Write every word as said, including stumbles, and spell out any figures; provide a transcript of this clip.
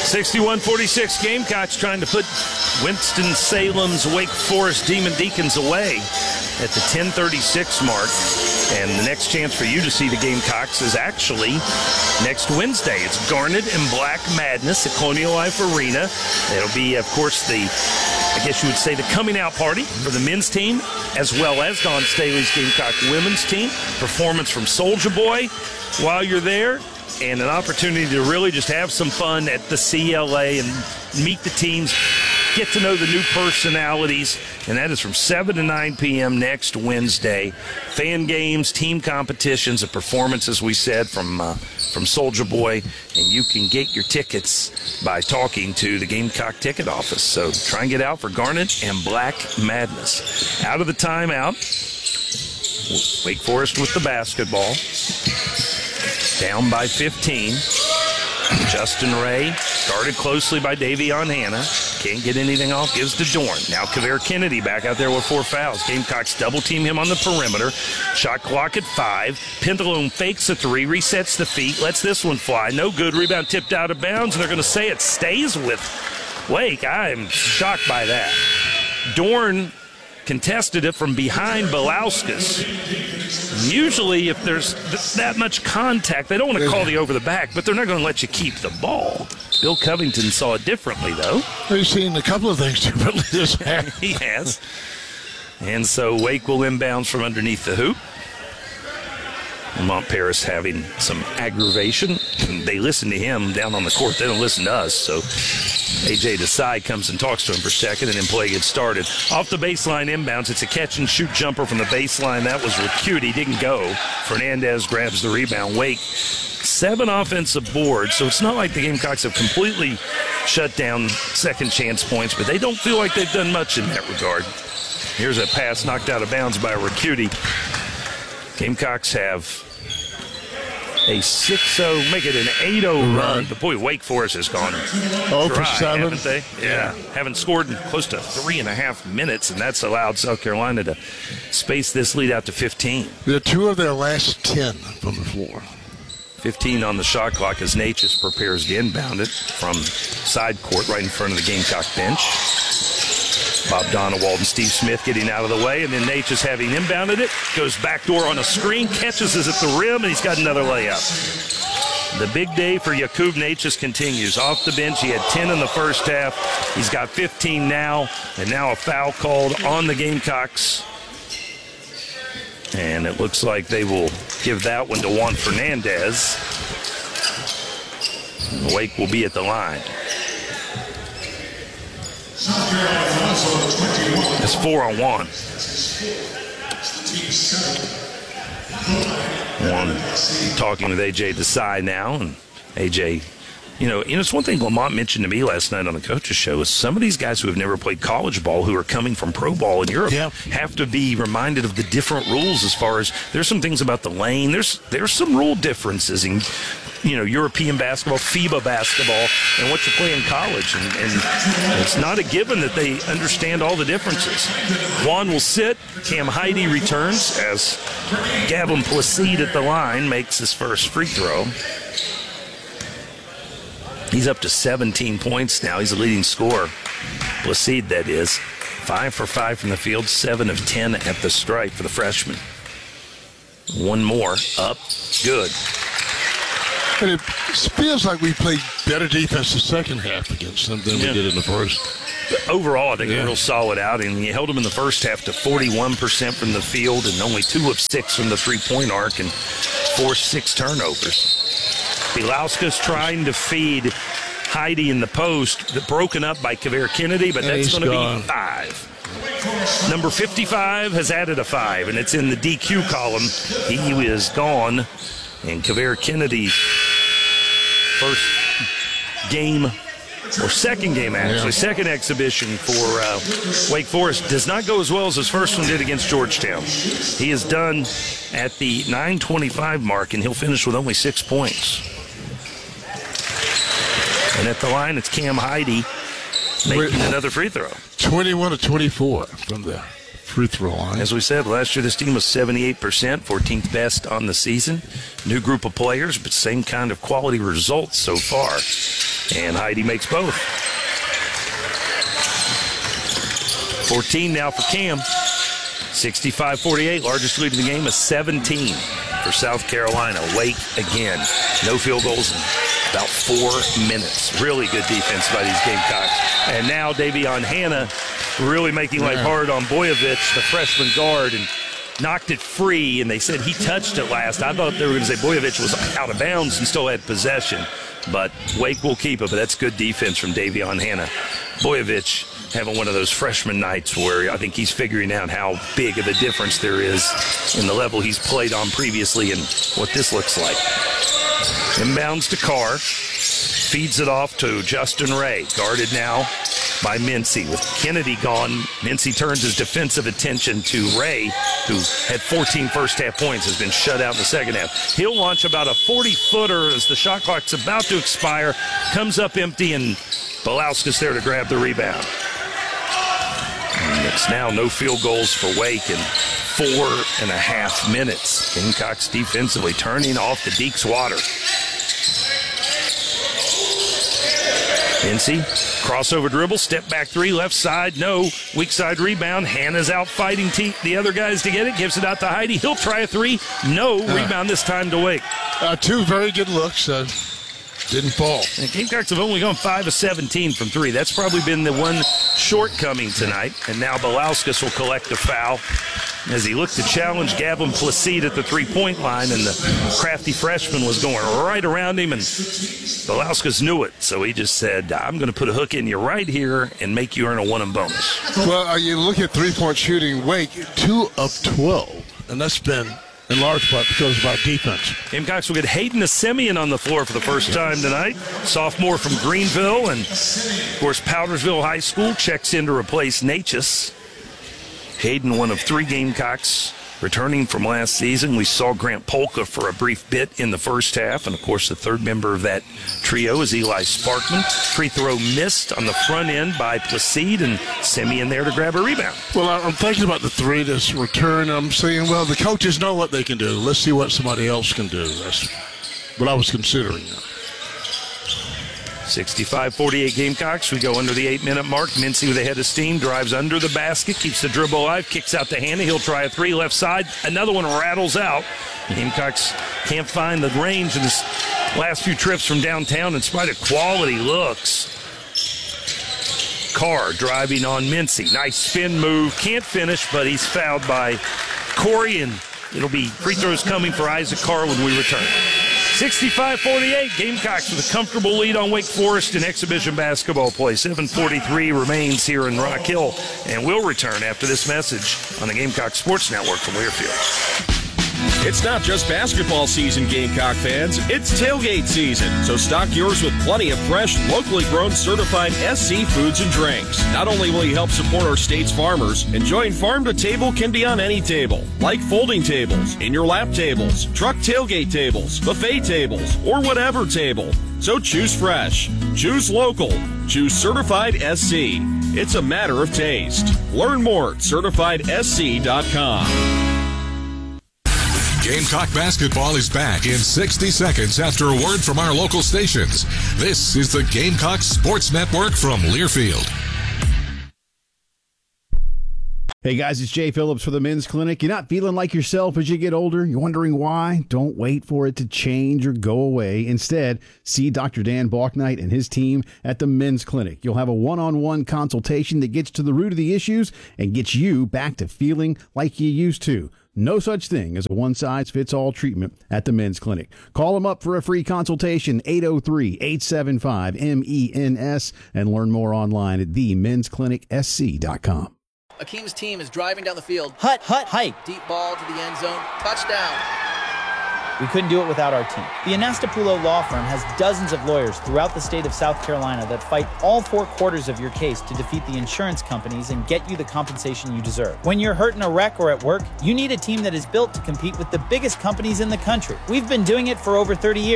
sixty-one forty-six Gamecocks trying to put Winston-Salem's Wake Forest Demon Deacons away at the ten thirty-six mark. And the next chance for you to see the Gamecocks is actually next Wednesday. It's Garnet and Black Madness at Colonial Life Arena. It'll be, of course, the, I guess you would say, the coming out party for the men's team, as well as Don Staley's Gamecock women's team. Performance from Soulja Boy while you're there, and an opportunity to really just have some fun at the C L A and meet the teams, get to know the new personalities, and that is from seven to nine p.m. next Wednesday. Fan games, team competitions, a performance, as we said, from uh, from Soulja Boy, and you can get your tickets by talking to the Gamecock ticket office. So try and get out for Garnet and Black Madness. Out of the timeout, Wake Forest with the basketball. Down by fifteen. Justin Ray, guarded closely by Davion Hanna. Can't get anything off, gives to Dorn. Now Kavere Kennedy back out there with four fouls. Gamecocks double team him on the perimeter. Shot clock at five. Pendulum fakes a three, resets the feet, lets this one fly. No good. Rebound tipped out of bounds, and they're going to say it stays with Wake. I'm shocked by that. Dorn contested it from behind Belauskas. Usually, if there's th- that much contact, they don't want to call the over the back, but they're not going to let you keep the ball. Bill Covington saw it differently, though. He's seen a couple of things differently this half. He has. And so Wake will inbounds from underneath the hoop. Mont Paris having some aggravation. They listen to him down on the court. They don't listen to us. So A J Desai comes and talks to him for a second, and then play gets started. Off the baseline inbounds, it's a catch-and-shoot jumper from the baseline. That was Ricute. He didn't go. Fernandez grabs the rebound. Wake, seven offensive boards, so it's not like the Gamecocks have completely shut down second chance points, but they don't feel like they've done much in that regard. Here's a pass knocked out of bounds by Ricute. Gamecocks have a six oh, make it an eight oh run. But boy, Wake Forest has gone oh dry, for seven. haven't they? Yeah. yeah. Haven't scored in close to three and a half minutes, and that's allowed South Carolina to space this lead out to fifteen. They're two of their last ten from the floor. fifteen on the shot clock as Natchez prepares to inbound it from side court right in front of the Gamecock bench. Bob Donewald and Steve Smith getting out of the way, and then Natchez having inbounded it, goes backdoor on a screen, catches us at the rim, and he's got another layup. The big day for Yakub Natchez continues. Off the bench, he had ten in the first half. He's got fifteen now, and now a foul called on the Gamecocks. And it looks like they will give that one to Juan Fernandez. Wake will be at the line. It's four on one. One talking with A J Desai now, and A J, you know, you know, it's one thing Lamont mentioned to me last night on the coach's show is some of these guys who have never played college ball, who are coming from pro ball in Europe, yeah. have to be reminded of the different rules. As far as there's some things about the lane, there's there's some rule differences in, you know, European basketball, FIBA basketball, and what you play in college. And, and it's not a given that they understand all the differences. Juan will sit. Cam Heide returns as Gavin Placide at the line makes his first free throw. He's up to seventeen points now. He's the leading scorer. Placide, that is. Five for five from the field, seven of ten at the stripe for the freshman. One more up. Good. And it feels like we played better defense the second half against them than yeah. we did in the first. Overall, I think yeah. a real solid outing. You held them in the first half to forty-one percent from the field and only two of six from the three-point arc and forced six turnovers. Belauskas trying to feed Heide in the post, broken up by Kavere Kennedy, but that's going to be five. Number fifty-five has added a five, and it's in the D Q column. He is gone, and Kavere Kennedy's first game, or second game actually, yeah. second exhibition for uh, Wake Forest does not go as well as his first one did against Georgetown. He is done at the nine twenty-five mark, and he'll finish with only six points. And at the line, it's Cam Heide making We're another free throw. twenty-one to twenty-four from the free throw line. As we said, last year this team was seventy-eight percent, fourteenth best on the season. New group of players, but same kind of quality results so far. And Heidi makes both. fourteen now for Cam. sixty-five forty-eight, largest lead of the game, a seventeen for South Carolina. Wake again. No field goals in about four minutes. Really good defense by these Gamecocks. And now Davion Hannah really making life hard on Boyovich, the freshman guard, and knocked it free, and they said he touched it last. I thought they were going to say Boyovich was out of bounds and still had possession. But Wake will keep it, but that's good defense from Davion Hannah. Boyovich having one of those freshman nights where I think he's figuring out how big of a difference there is in the level he's played on previously and what this looks like. Inbounds to Carr. Feeds it off to Justin Ray. Guarded now by Mincy. With Kennedy gone, Mincy turns his defensive attention to Ray, who had fourteen first-half points, has been shut out in the second half. He'll launch about a forty-footer as the shot clock's about to expire. Comes up empty, and Belauskas there to grab the rebound. And it's now no field goals for Wake in four and a half minutes. Gamecocks defensively turning off the Deeks water. Mincy, crossover dribble, step back three, left side, no. Weak side rebound. Hannah's out fighting te- the other guys to get it. Gives it out to Heidi. He'll try a three. No. Uh, rebound this time to Wake. Uh, two very good looks. Uh, didn't fall. And Gamecocks have only gone five of seventeen from three. That's probably been the one shortcoming tonight. And now Belauskas will collect the foul as he looked to challenge Gavin Placide at the three-point line, and the crafty freshman was going right around him, and Belauskas knew it. So he just said, I'm going to put a hook in you right here and make you earn a one-and bonus. Well, uh, you look at three-point shooting, Wake, two of twelve, and that's been in large part because of our defense. Gamecocks will get Hayden Assemian on the floor for the first time tonight. Sophomore from Greenville, and, of course, Powdersville High School checks in to replace Natchez. Hayden, one of three Gamecocks returning from last season. We saw Grant Polka for a brief bit in the first half, and, of course, the third member of that trio is Eli Sparkman. Free throw missed on the front end by Placide, and Simeon there to grab a rebound. Well, I'm thinking about the three this return. I'm saying, well, the coaches know what they can do. Let's see what somebody else can do. That's what I was considering. sixty-five forty-eight Gamecocks. We go under the eight-minute mark. Mincy with a head of steam, drives under the basket, keeps the dribble alive, kicks out to Hannah. He'll try a three left side. Another one rattles out. Gamecocks can't find the range in this last few trips from downtown in spite of quality looks. Carr driving on Mincy. Nice spin move. Can't finish, but he's fouled by Corey, and it'll be free throws coming for Isaac Carr when we return. sixty-five forty-eight, Gamecocks with a comfortable lead on Wake Forest in exhibition basketball play. seven forty-three remains here in Rock Hill, and we'll return after this message on the Gamecock Sports Network from Learfield. It's not just basketball season, Gamecock fans. It's tailgate season. So stock yours with plenty of fresh, locally grown, certified S C foods and drinks. Not only will you help support our state's farmers, enjoying farm to table can be on any table, like folding tables, in your lap tables, truck tailgate tables, buffet tables, or whatever table. So choose fresh, choose local, choose certified S C. It's a matter of taste. Learn more at certified S C dot com. Gamecock basketball is back in sixty seconds after a word from our local stations. This is the Gamecock Sports Network from Learfield. Hey guys, it's Jay Phillips for the Men's Clinic. You're not feeling like yourself as you get older? You're wondering why? Don't wait for it to change or go away. Instead, see Doctor Dan Balknight and his team at the Men's Clinic. You'll have a one-on-one consultation that gets to the root of the issues and gets you back to feeling like you used to. No such thing as a one-size-fits-all treatment at the Men's Clinic. Call them up for a free consultation, eight oh three, eight seven five, M E N S, and learn more online at the men's clinic s c dot com. Akeem's team is driving down the field. Hut, hut, hike. Deep ball to the end zone. Touchdown. We couldn't do it without our team. The Anastapulo Law Firm has dozens of lawyers throughout the state of South Carolina that fight all four quarters of your case to defeat the insurance companies and get you the compensation you deserve. When you're hurt in a wreck or at work, you need a team that is built to compete with the biggest companies in the country. We've been doing it for over thirty years.